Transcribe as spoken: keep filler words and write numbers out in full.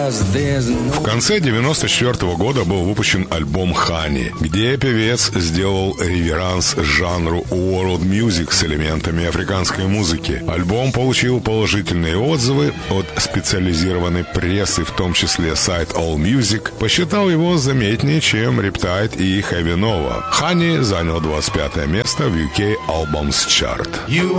В конце девяносто четвёртого года был выпущен альбом «Honey», где певец сделал реверанс жанру world music с элементами африканской музыки. Альбом получил положительные отзывы от специализированной прессы, в том числе сайт AllMusic посчитал его заметнее, чем Riptide и Heavy Nova. «Honey» занял двадцать пятое место в ю кей Albums Chart.